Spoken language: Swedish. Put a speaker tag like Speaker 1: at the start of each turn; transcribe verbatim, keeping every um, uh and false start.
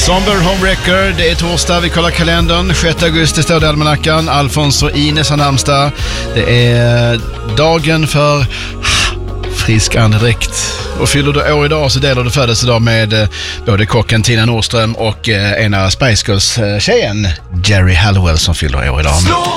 Speaker 1: Somber Home Record, det är torsdag, vi kollar kalendern. sjätte augusti står det i almanackan. Alfons och Ines har namnsdag. Det är dagen för frisk andedräkt. Och fyller du år idag så delar du födelsedag med både kocken Tina Nordström och ena Spice Girls-tjejen Jerry Halliwell som fyller år idag.